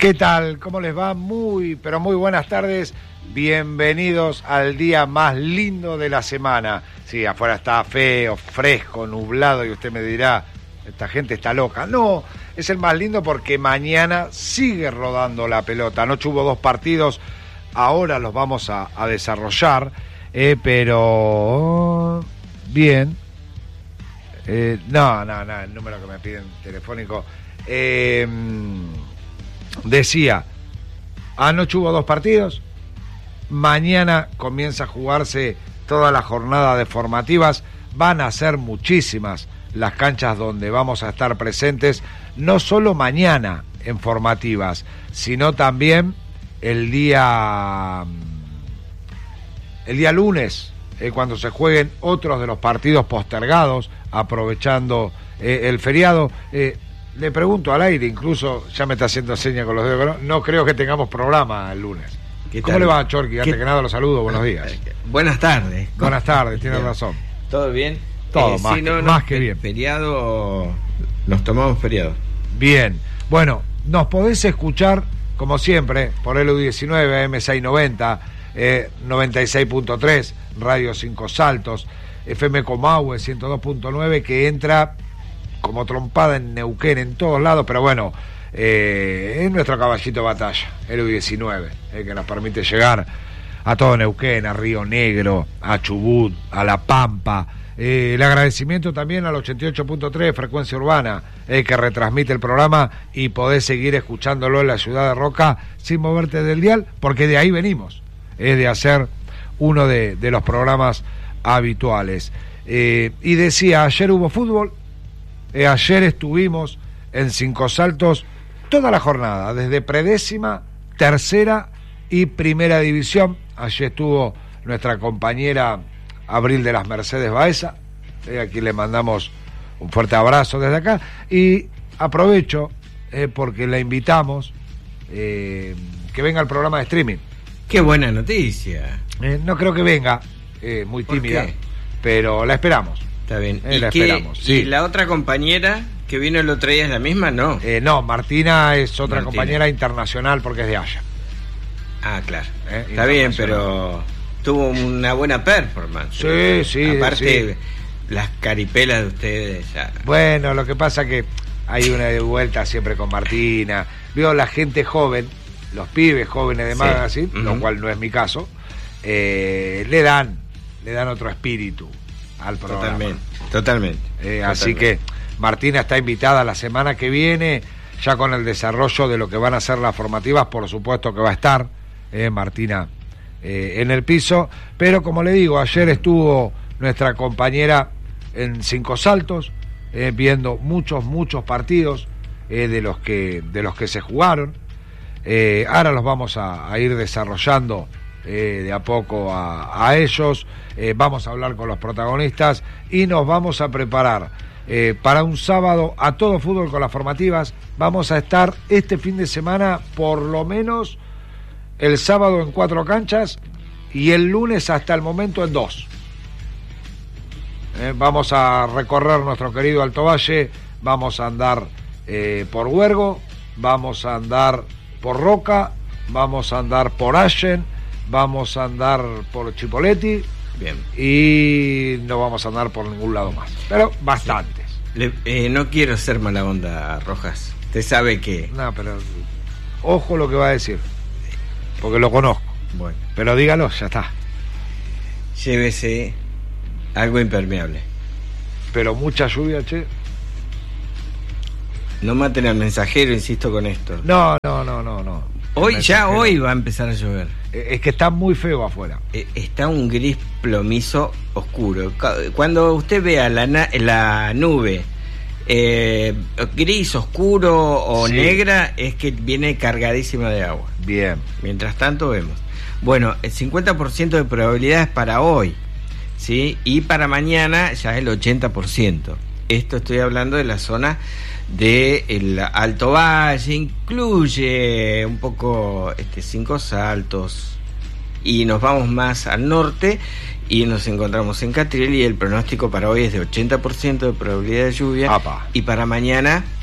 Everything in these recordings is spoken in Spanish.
¿Qué tal? ¿Cómo les va? Muy, pero muy buenas tardes. Bienvenidos al día más lindo de la semana. Sí, afuera está feo, fresco, nublado y usted me dirá, esta gente está loca. No, es el más lindo porque mañana sigue rodando la pelota. Anoche hubo 2 partidos, ahora los vamos a desarrollar, pero bien. No, el número que me piden telefónico. Decía, anoche hubo 2 partidos, mañana comienza a jugarse toda la jornada de formativas, van a ser muchísimas las canchas donde vamos a estar presentes, no solo mañana en formativas, sino también el día lunes, cuando se jueguen otros de los partidos postergados, aprovechando el feriado. Le pregunto al aire, incluso ya me está haciendo señas con los dedos, no creo que tengamos programa el lunes. ¿Cómo le va, Chorqui? Antes que nada los saludo, buenos días. Buenas tardes. Buenas tardes, tiene razón. ¿Todo bien? Todo, más que bien. Feriado, nos tomamos feriado. Bien, bueno, nos podés escuchar, como siempre, por LU19, M690, 96.3, Radio 5 Saltos, FM Comahue 102.9, que entra como trompada en Neuquén, en todos lados, pero bueno, es nuestro caballito de batalla, el U19, que nos permite llegar a todo Neuquén, a Río Negro, a Chubut, a La Pampa. El agradecimiento también al 88.3 Frecuencia Urbana, que retransmite el programa y podés seguir escuchándolo en la ciudad de Roca sin moverte del dial, porque de ahí venimos, de hacer uno de los programas habituales. Y decía, ayer hubo fútbol. Ayer estuvimos en Cinco Saltos toda la jornada, desde predécima, tercera y primera división. Ayer estuvo nuestra compañera Abril de las Mercedes Baeza, aquí le mandamos un fuerte abrazo desde acá, y aprovecho porque la invitamos que venga al programa de streaming. ¡Qué buena noticia! No creo que venga, muy tímida, pero la esperamos. Está bien. La esperamos. Sí. ¿Y la otra compañera que vino el otro día es la misma? No. No, Martina es otra compañera internacional porque es de allá. Ah, claro. Está bien, pero tuvo una buena performance. Sí. Aparte, las caripelas de ustedes ya. Bueno, lo que pasa que hay una de vuelta siempre con Martina. Veo la gente joven, los pibes jóvenes de Magazine, lo cual no es mi caso, le dan otro espíritu al programa. Totalmente. Así que Martina está invitada la semana que viene, ya con el desarrollo de lo que van a ser las formativas, por supuesto que va a estar Martina en el piso, pero como le digo, ayer estuvo nuestra compañera en Cinco Saltos, viendo muchos partidos de los que se jugaron. Ahora los vamos a ir desarrollando de a poco a ellos. Vamos a hablar con los protagonistas y nos vamos a preparar para un sábado a todo fútbol con las formativas. Vamos a estar este fin de semana por lo menos el sábado en 4 canchas y el lunes hasta el momento en 2. Vamos a recorrer nuestro querido Alto Valle, vamos a andar por Huergo, vamos a andar por Roca, vamos a andar por Allen, vamos a andar por Chipoleti. Bien. Y no vamos a andar por ningún lado más, pero bastantes. No quiero ser mala onda, Rojas. Usted sabe que... No, pero ojo lo que va a decir, porque lo conozco. Bueno. Pero dígalo, ya está. Llévese algo impermeable. Pero mucha lluvia, che. No maten al mensajero, insisto con esto. No. Hoy va a empezar a llover. Es que está muy feo afuera. Está un gris plomizo oscuro. Cuando usted vea la nube gris oscuro o negra, es que viene cargadísima de agua. Bien. Mientras tanto vemos. Bueno, el 50% de probabilidades para hoy, ¿sí? Y para mañana ya el 80%. Esto estoy hablando de la zona del Alto Valle, incluye un poco Cinco Saltos, y nos vamos más al norte y nos encontramos en Catriel, y el pronóstico para hoy es de 80% de probabilidad de lluvia. Apa. Y para mañana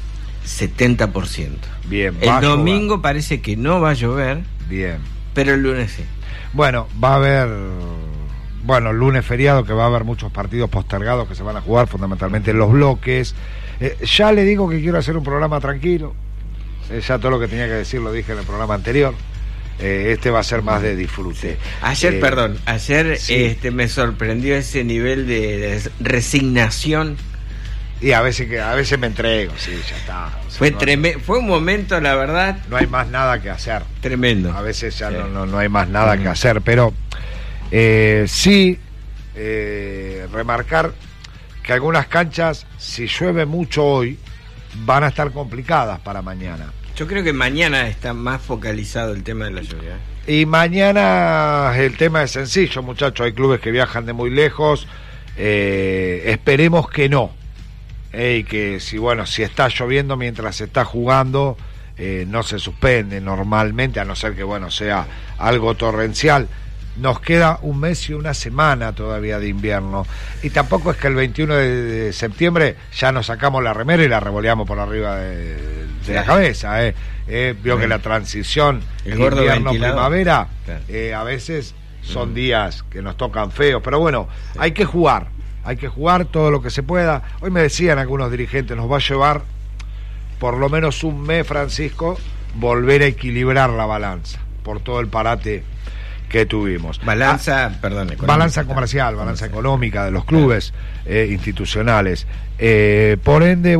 70%. Bien. El domingo parece que no va a llover. Bien. Pero el lunes sí. Bueno, va a haber... Bueno, el lunes feriado, que va a haber muchos partidos postergados que se van a jugar fundamentalmente en los bloques. Ya le digo que quiero hacer un programa tranquilo. Ya todo lo que tenía que decir lo dije en el programa anterior. Este va a ser más de disfrute. Ayer sí. Me sorprendió ese nivel de resignación. Y a veces me entrego, sí, ya está. O sea, Fue un momento, la verdad. No hay más nada que hacer. Tremendo. A veces ya sí. no hay más nada que hacer, pero sí remarcar que algunas canchas, si llueve mucho hoy, van a estar complicadas para mañana. Yo creo que mañana está más focalizado el tema de la lluvia. Y mañana el tema es sencillo, muchachos. Hay clubes que viajan de muy lejos. Esperemos que no. Y que si está lloviendo mientras se está jugando, no se suspende normalmente, a no ser que sea algo torrencial. Nos queda un mes y una semana todavía de invierno, y tampoco es que el 21 de septiembre ya nos sacamos la remera y la revoleamos por arriba de la cabeza. Vio que la transición invierno-primavera a veces son días que nos tocan feos, pero bueno, hay que jugar todo lo que se pueda. Hoy me decían algunos dirigentes, nos va a llevar por lo menos un mes, Francisco, volver a equilibrar la balanza por todo el parate que tuvimos. Balanza comercial, balanza económica de los clubes institucionales. Por ende,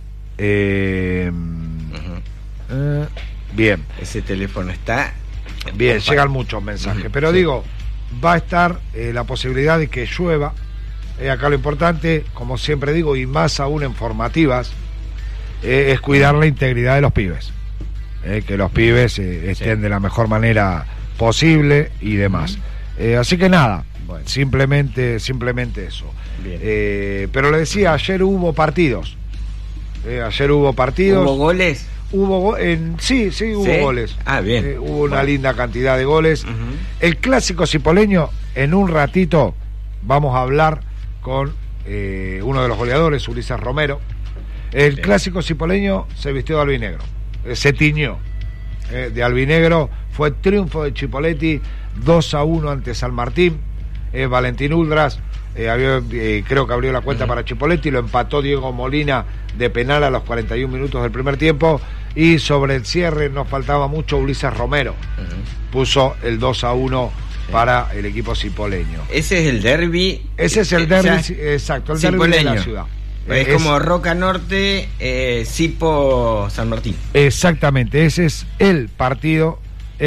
bien. Ese teléfono está... Bien, llegan muchos mensajes, pero digo, va a estar la posibilidad de que llueva. Acá lo importante, como siempre digo, y más aún en formativas, es cuidar la integridad de los pibes. Que los pibes estén de la mejor manera posible y demás. Así que nada, simplemente eso. Pero le decía, ayer hubo partidos. ¿Hubo goles? Sí, hubo goles. Bien. Hubo una linda cantidad de goles. El clásico cipoleño, en un ratito vamos a hablar con uno de los goleadores, Ulises Romero. El clásico cipoleño se vistió de albinegro, se tiñó de albinegro. Fue triunfo de Chipoletti 2-1 ante San Martín. Valentín Uldras creo que abrió la cuenta para Chipoletti, lo empató Diego Molina de penal a los 41 minutos del primer tiempo, y sobre el cierre nos faltaba mucho. Ulises Romero puso el 2-1 para el equipo cipoleño. Ese es el derbi. Ese es el derbi, exacto, el derbi de la ciudad. Es como Roca Norte, Cipo, San Martín. Exactamente, ese es el partido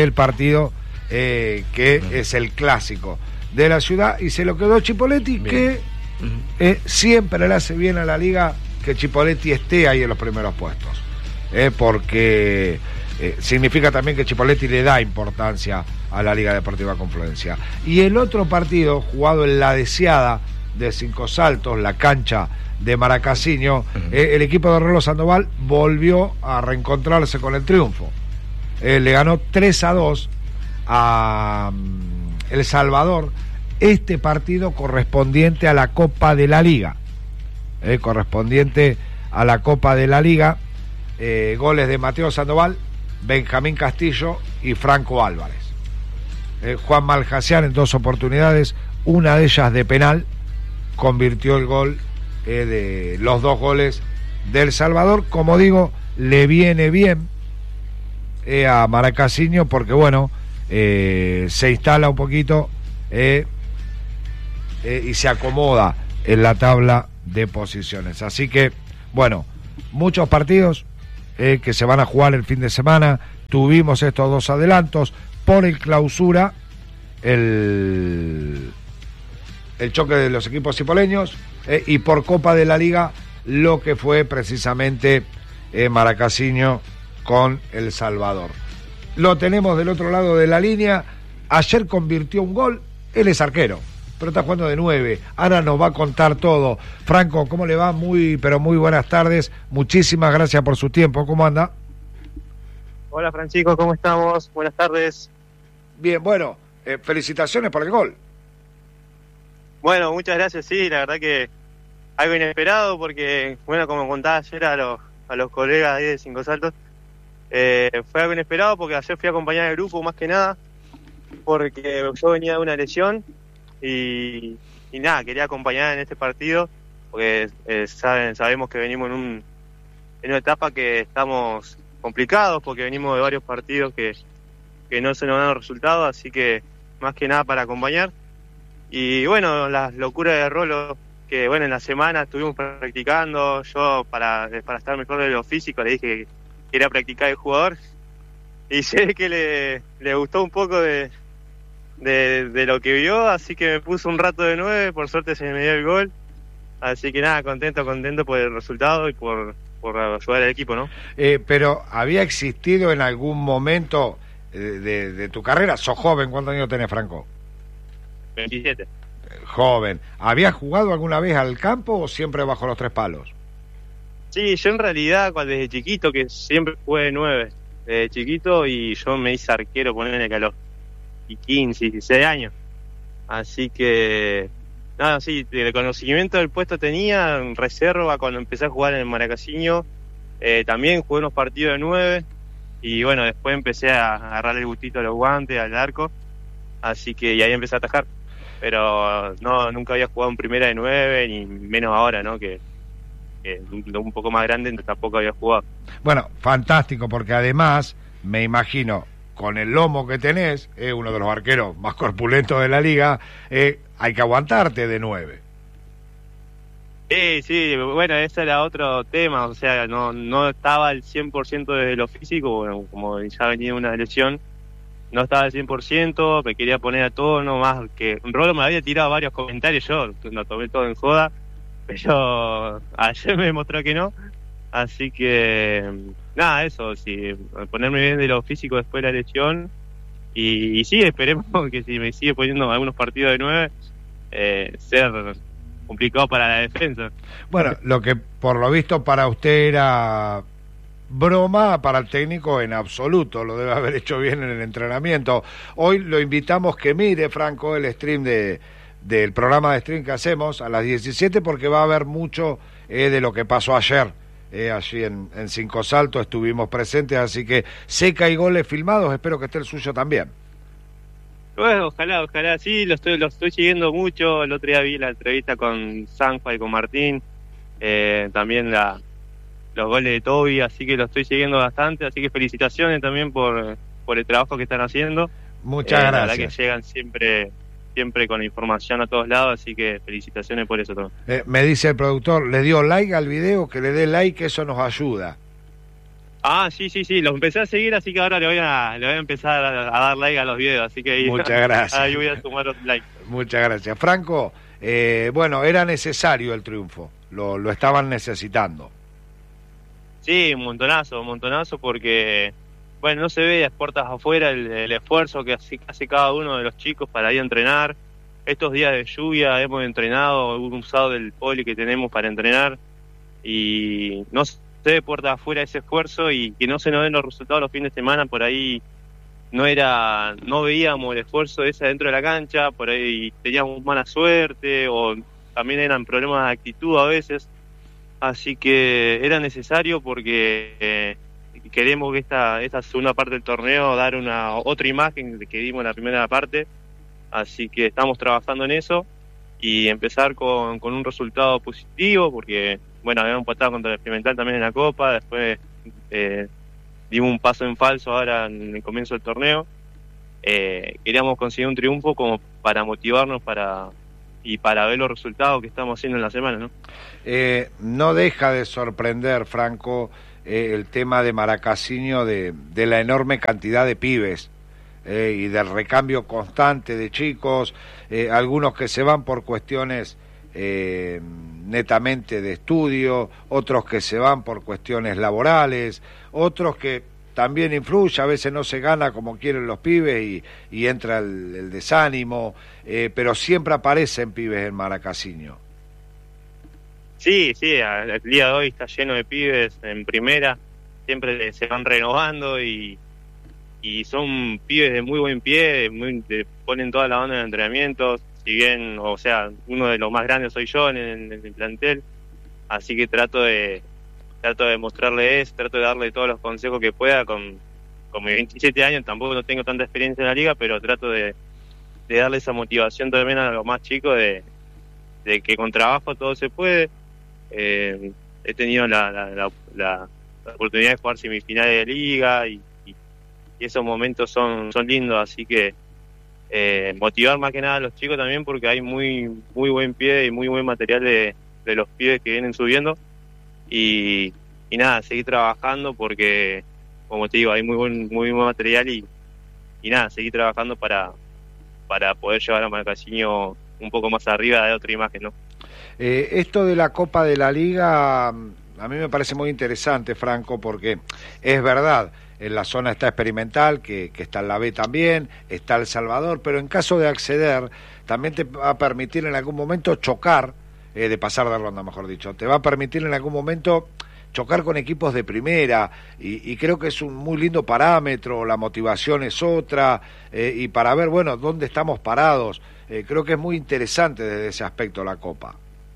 que es el clásico de la ciudad, y se lo quedó Chipoletti. Bien. Que siempre le hace bien a la liga que Chipoletti esté ahí en los primeros puestos, porque significa también que Chipoletti le da importancia a la Liga Deportiva Confluencia. Y el otro partido, jugado en la deseada de Cinco Saltos, la cancha de Maracasiño, el equipo de Rolo Sandoval volvió a reencontrarse con el triunfo. Le ganó 3-2 a El Salvador, este partido correspondiente a la Copa de la Liga. Goles de Mateo Sandoval, Benjamín Castillo y Franco Álvarez. Juan Malhasian en 2 oportunidades, una de ellas de penal, convirtió el gol de los 2 goles del Salvador. Como digo, le viene bien a Maracasiño, porque se instala un poquito y se acomoda en la tabla de posiciones. Así que muchos partidos que se van a jugar el fin de semana. Tuvimos estos 2 adelantos por el clausura, el choque de los equipos cipoleños, y por Copa de la Liga lo que fue precisamente Maracasiño con El Salvador. Lo tenemos del otro lado de la línea. Ayer convirtió un gol, él es arquero, pero está jugando de 9. Ahora nos va a contar todo. Franco, ¿cómo le va? Muy buenas tardes. Muchísimas gracias por su tiempo. ¿Cómo anda? Hola Francisco, ¿cómo estamos? Buenas tardes. Bien, felicitaciones por el gol. Bueno, muchas gracias, sí, la verdad que algo inesperado, porque, como contaba ayer a los a los colegas ahí de Cinco Saltos. Fue algo inesperado porque ayer fui a acompañar al grupo más que nada, porque yo venía de una lesión y nada, quería acompañar en este partido, porque sabemos que venimos en una etapa que estamos complicados, porque venimos de varios partidos que no se nos dan los resultados, así que más que nada para acompañar. Y bueno, las locuras de Rolo, que bueno, en la semana estuvimos practicando, yo para estar mejor de lo físico le dije que quería practicar el jugador, y sé que le gustó un poco de lo que vio, así que me puso un rato de 9, por suerte se me dio el gol, así que nada, contento por el resultado y por ayudar al equipo, ¿no? Pero ¿había existido en algún momento de tu carrera? ¿Sos joven? ¿Cuántos años tenés, Franco? 27. Joven. ¿Habías jugado alguna vez al campo o siempre bajo los tres palos? Sí, yo en realidad desde chiquito, que siempre jugué de 9, desde chiquito, y yo me hice arquero, ponerle que a los 15, 16 años. Así que, nada, sí, el conocimiento del puesto tenía, en reserva, cuando empecé a jugar en el Maracasiño, también jugué unos partidos de 9, y bueno, después empecé a agarrar el gustito a los guantes, al arco, así que y ahí empecé a atajar. Pero no, nunca había jugado en primera de 9, ni menos ahora, ¿no? Que un poco más grande tampoco había jugado. Bueno, fantástico, porque además, me imagino, con el lomo que tenés, uno de los arqueros más corpulentos de la liga, hay que aguantarte de 9. Sí, bueno, ese era otro tema, o sea, no estaba al 100% de lo físico, bueno, como ya venía de una lesión, no estaba al 100%, me quería poner a tono, más que Rolo me había tirado varios comentarios, yo lo tomé todo en joda, pero ayer me demostró que no, así que nada, eso, sí, ponerme bien de lo físico después de la lesión, y sí, esperemos que si me sigue poniendo algunos partidos de 9, ser complicado para la defensa. Bueno, lo que por lo visto para usted era broma, para el técnico en absoluto, lo debe haber hecho bien en el entrenamiento. Hoy lo invitamos que mire, Franco, el stream del programa de stream que hacemos a las 17, porque va a haber mucho de lo que pasó ayer. Allí en Cinco Saltos estuvimos presentes, así que sé que hay goles filmados, espero que esté el suyo también. Bueno, ojalá, sí, lo estoy siguiendo mucho. El otro día vi la entrevista con Sanfa y con Martín, también los goles de Toby, así que lo estoy siguiendo bastante, así que felicitaciones también por el trabajo que están haciendo. Muchas gracias. La verdad que llegan siempre con información a todos lados, así que felicitaciones por eso también. Me dice el productor, le dio like al video, que le dé like, eso nos ayuda. Ah, sí, los empecé a seguir, así que ahora le voy a empezar a dar like a los videos, así que muchas gracias. Ahí voy a sumar los likes. Muchas gracias. Franco, bueno, era necesario el triunfo, lo estaban necesitando. Sí, un montonazo, porque, bueno, no se ve a puertas afuera el esfuerzo que hace cada uno de los chicos para ir a entrenar. Estos días de lluvia hemos entrenado, usado del poli que tenemos para entrenar, y no se ve puertas afuera ese esfuerzo, y que no se nos den los resultados los fines de semana, por ahí no veíamos el esfuerzo ese dentro de la cancha, por ahí teníamos mala suerte, o también eran problemas de actitud a veces. Así que era necesario porque queremos que esta segunda parte del torneo dar otra imagen que dimos en la primera parte, así que estamos trabajando en eso y empezar con un resultado positivo, porque bueno, habíamos empatado contra el Experimental también en la Copa, después dimos un paso en falso ahora en el comienzo del torneo. Queríamos conseguir un triunfo como para motivarnos para ver los resultados que estamos haciendo en la semana, ¿no? No deja de sorprender, Franco, el tema de Maracasiño, de la enorme cantidad de pibes y del recambio constante de chicos, algunos que se van por cuestiones netamente de estudio, otros que se van por cuestiones laborales, otros que también influye, a veces no se gana como quieren los pibes y entra el desánimo, pero siempre aparecen pibes en Maracasiño. Sí, el día de hoy está lleno de pibes en primera, siempre se van renovando y son pibes de muy buen pie, ponen toda la onda en entrenamientos, si bien, o sea, uno de los más grandes soy yo en el plantel, así que trato de trato de mostrarle eso, trato de darle todos los consejos que pueda. Con mis 27 años tampoco no tengo tanta experiencia en la liga, pero trato de darle esa motivación también a los más chicos de que con trabajo todo se puede. He tenido la oportunidad de jugar semifinales de liga y esos momentos son lindos, así que motivar más que nada a los chicos también, porque hay muy buen pie y muy buen material de los pibes que vienen subiendo, y nada, seguir trabajando porque, como te digo, hay muy buen material y nada, seguir trabajando para poder llevar a Marcasinho un poco más arriba de otra imagen, ¿no? Esto de la Copa de la Liga a mí me parece muy interesante, Franco, porque es verdad, en la zona está Experimental, que está en la B también, está El Salvador, pero en caso de acceder, también te va a permitir en algún momento chocar, de pasar de ronda, mejor dicho, te va a permitir en algún momento chocar con equipos de primera, y creo que es un muy lindo parámetro, la motivación es otra, y para ver, bueno, dónde estamos parados, creo que es muy interesante desde ese aspecto la Copa.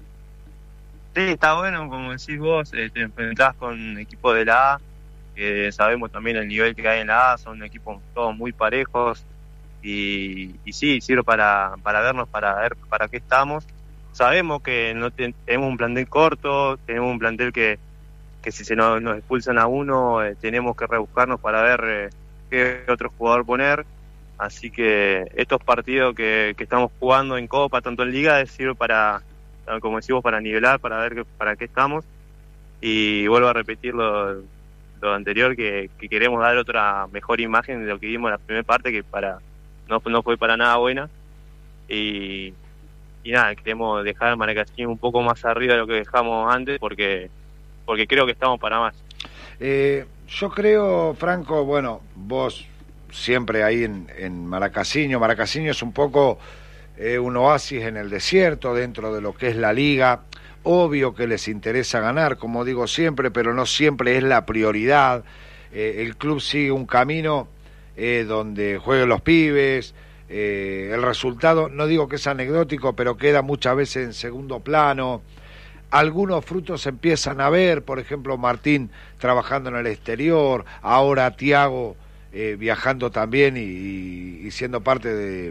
Sí, está bueno, como decís vos, te enfrentás con equipos de la A, que sabemos también el nivel que hay en la A, son equipos todos muy parejos, y sí, sirve para vernos, para ver para qué estamos. Sabemos que no tenemos un plantel corto, tenemos un plantel que si se nos expulsan a uno, tenemos que rebuscarnos para ver qué otro jugador poner. Así que estos partidos que estamos jugando en Copa, tanto en Liga, sirve para, como decimos, para nivelar, para ver para qué estamos. Y vuelvo a repetir lo anterior, que queremos dar otra mejor imagen de lo que vimos en la primera parte, que no fue para nada buena. Y nada, queremos dejar a Marcasinho un poco más arriba de lo que dejamos antes, porque creo que estamos para más. Yo creo, Franco, bueno, vos siempre ahí en Marcasinho. Marcasinho es un poco un oasis en el desierto dentro de lo que es la liga. Obvio que les interesa ganar, como digo siempre, pero no siempre es la prioridad. El club sigue un camino donde jueguen los pibes. El resultado, no digo que es anecdótico, pero queda muchas veces en segundo plano. Algunos frutos se empiezan a ver, por ejemplo Martín trabajando en el exterior, ahora Thiago viajando también y siendo parte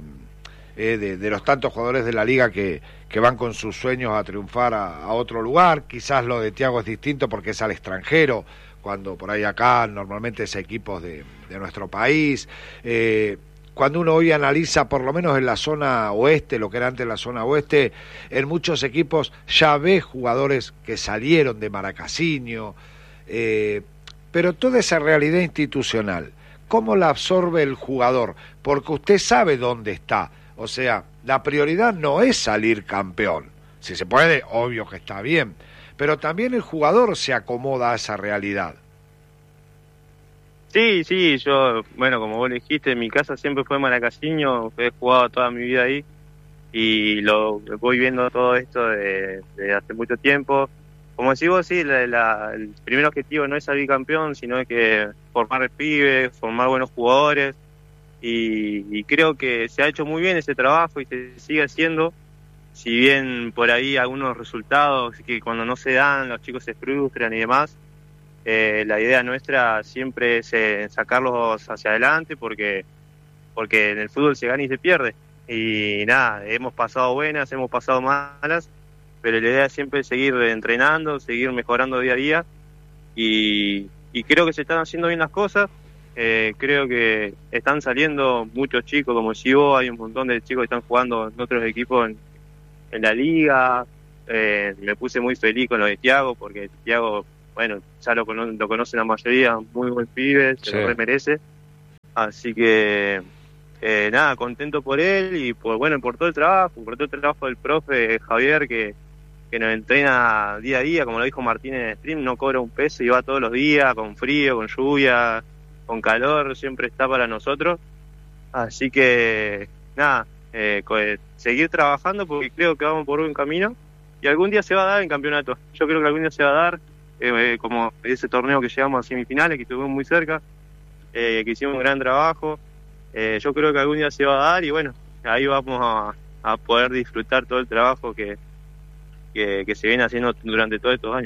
de los tantos jugadores de la liga que van con sus sueños a triunfar a otro lugar. Quizás lo de Thiago es distinto porque es al extranjero, cuando por ahí acá normalmente es equipos de nuestro país. Cuando uno hoy analiza, por lo menos en la zona oeste, lo que era antes la zona oeste, en muchos equipos ya ve jugadores que salieron de Marcasinho, pero toda esa realidad institucional, ¿cómo la absorbe el jugador? Porque usted sabe dónde está, o sea, la prioridad no es salir campeón, si se puede, obvio que está bien, pero también el jugador se acomoda a esa realidad. Sí, yo, bueno, como vos dijiste, mi casa siempre fue Marcasinho, he jugado toda mi vida ahí y lo voy viendo todo esto de hace mucho tiempo. Como decís vos, sí, el primer objetivo no es salir campeón, sino es que formar pibes, formar buenos jugadores, y creo que se ha hecho muy bien ese trabajo y se sigue haciendo, si bien por ahí algunos resultados que cuando no se dan los chicos se frustran y demás. La idea nuestra siempre es sacarlos hacia adelante, porque en el fútbol se gana y se pierde, y nada, hemos pasado buenas, hemos pasado malas, pero la idea siempre es seguir entrenando, seguir mejorando día a día, y creo que se están haciendo bien las cosas. Creo que están saliendo muchos chicos, como si vos, hay un montón de chicos que están jugando en otros equipos en la liga. Me puse muy feliz con lo de Thiago, porque Thiago, bueno, ya lo conocen la mayoría, muy buen pibe, se lo merece. Así que nada, contento por él y por todo el trabajo del profe Javier, que nos entrena día a día, como lo dijo Martín en el stream, no cobra un peso y va todos los días, con frío, con lluvia, con calor, siempre está para nosotros. Así que nada, seguir trabajando, porque creo que vamos por buen camino y algún día se va a dar el campeonato. Yo creo que algún día se va a dar, como ese torneo que llegamos a semifinales, que estuvimos muy cerca, que hicimos un gran trabajo. Yo creo que algún día se va a dar y bueno, ahí vamos a poder disfrutar todo el trabajo que se viene haciendo durante todos estos años, ¿no?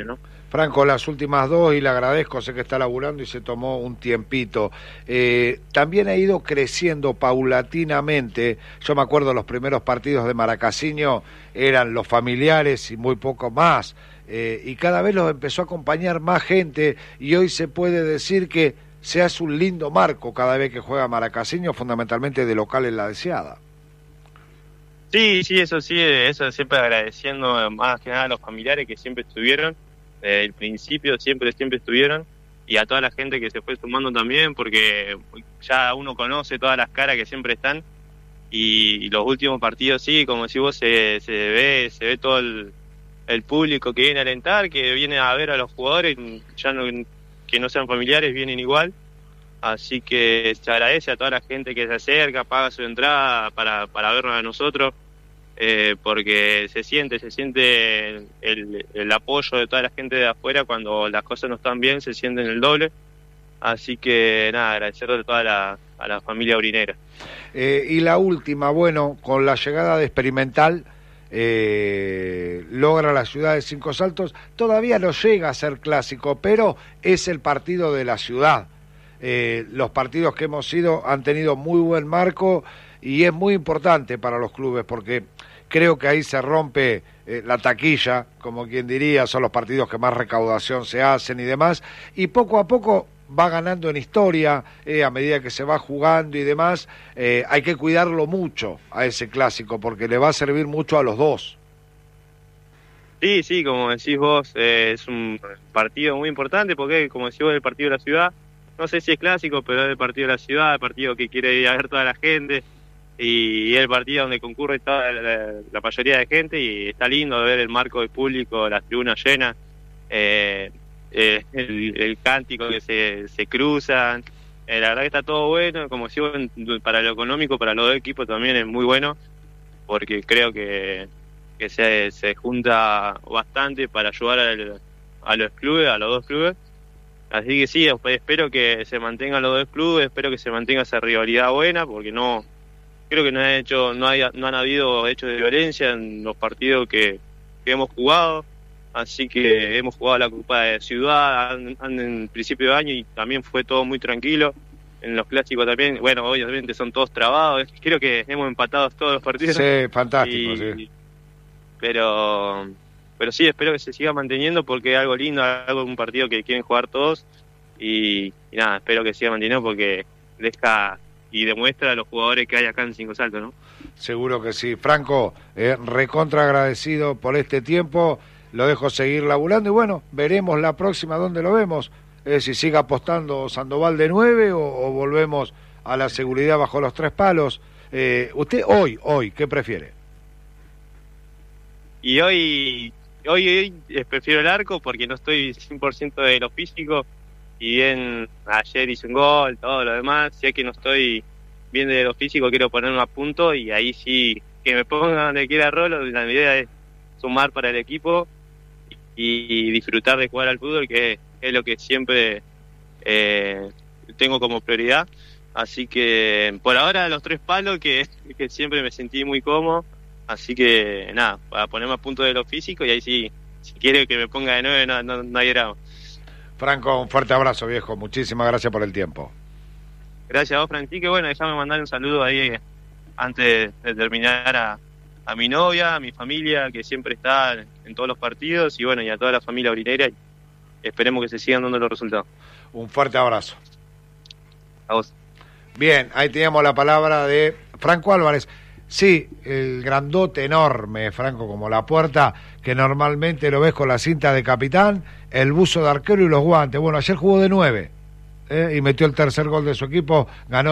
Franco, las últimas dos, y le agradezco, sé que está laburando y se tomó un tiempito. También ha ido creciendo paulatinamente. Yo me acuerdo los primeros partidos de Maracasiño eran los familiares y muy poco más. Y cada vez los empezó a acompañar más gente, y hoy se puede decir que se hace un lindo marco cada vez que juega Maracasiño, fundamentalmente de local en la Deseada. Sí, eso siempre agradeciendo más que nada a los familiares que siempre estuvieron. Desde el principio siempre estuvieron, y a toda la gente que se fue sumando también, porque ya uno conoce todas las caras que siempre están, y los últimos partidos sí, como decís vos, se ve todo el público que viene a alentar, que viene a ver a los jugadores, ya no, que no sean familiares, vienen igual, así que se agradece a toda la gente que se acerca, paga su entrada para vernos a nosotros. Porque se siente el apoyo de toda la gente de afuera. Cuando las cosas no están bien, se sienten el doble. Así que nada, agradecer a toda a la familia aurinera. Y la última, bueno, con la llegada de Experimental, logra la ciudad de Cinco Saltos. Todavía no llega a ser clásico, pero es el partido de la ciudad. Los partidos que hemos ido han tenido muy buen marco, y es muy importante para los clubes, porque creo que ahí se rompe la taquilla, como quien diría, son los partidos que más recaudación se hacen y demás, y poco a poco va ganando en historia, a medida que se va jugando y demás. Hay que cuidarlo mucho a ese clásico, porque le va a servir mucho a los dos. Sí, como decís vos, es un partido muy importante, porque como decís vos, el partido de la ciudad, no sé si es clásico, pero es el partido de la ciudad, el partido que quiere ir a ver toda la gente, y es el partido donde concurre toda la mayoría de gente, y está lindo ver el marco del público, las tribunas llenas, el cántico que se cruzan. La verdad que está todo bueno, como decía, para lo económico, para los dos equipos también es muy bueno, porque creo que se junta bastante para ayudar a los clubes, a los dos clubes. Así que sí, espero que se mantengan los dos clubes, espero que se mantenga esa rivalidad buena, porque creo que no han habido hechos de violencia en los partidos que hemos jugado. Así que hemos jugado la Copa de Ciudad en principio de año, y también fue todo muy tranquilo. En los clásicos también, bueno, obviamente son todos trabados. Creo que hemos empatado todos los partidos. Sí, fantástico, sí. Pero sí, espero que se siga manteniendo, porque es algo lindo, un partido que quieren jugar todos, y nada, espero que siga manteniendo, porque deja y demuestra a los jugadores que hay acá en Cinco Saltos, ¿no? Seguro que sí. Franco, recontra agradecido por este tiempo, lo dejo seguir laburando, y bueno, veremos la próxima dónde lo vemos, si sigue apostando Sandoval de 9 o volvemos a la seguridad bajo los 3 palos. Usted hoy, ¿qué prefiere? Y hoy prefiero el arco, porque no estoy 100% de lo físico, y bien ayer hice un gol, todo lo demás. Si es que no estoy bien de lo físico, quiero ponerme a punto, y ahí sí, que me ponga donde quiera Rolo. La idea es sumar para el equipo y disfrutar de jugar al fútbol, que es lo que siempre tengo como prioridad. Así que por ahora los 3 palos, que siempre me sentí muy cómodo. Así que nada, para ponerme a punto de lo físico, y ahí sí, si quiere que me ponga de 9, no hay drama. Franco, un fuerte abrazo, viejo. Muchísimas gracias por el tiempo. Gracias a vos, Francisco. Bueno, déjame mandar un saludo ahí antes de terminar a mi novia, a mi familia, que siempre está en todos los partidos, y bueno, y a toda la familia aurinera. Esperemos que se sigan dando los resultados. Un fuerte abrazo. A vos. Bien, ahí teníamos la palabra de Franco Álvarez. Sí, el grandote enorme, Franco, como la puerta, que normalmente lo ves con la cinta de capitán, el buzo de arquero y los guantes. Bueno, ayer jugó de 9, y metió el tercer gol de su equipo, ganó